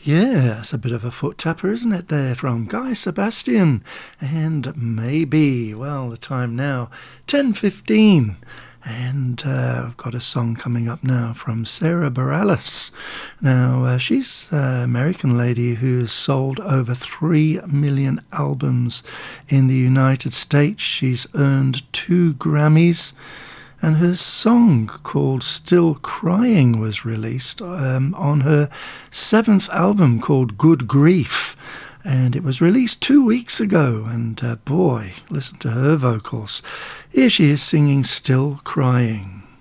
Yeah, it's a bit of a foot tapper, isn't it, there from Guy Sebastian and Maybe. Well, the time now, 10:15. And I've got a song coming up now from Sarah Bareilles. Now, she's an American lady who's sold over 3 million albums in the United States. She's earned 2 Grammys. And her song called Still Crying was released on her 7th album called Good Grief. And it was released 2 weeks ago. And boy, listen to her vocals. Here she is singing Still Crying.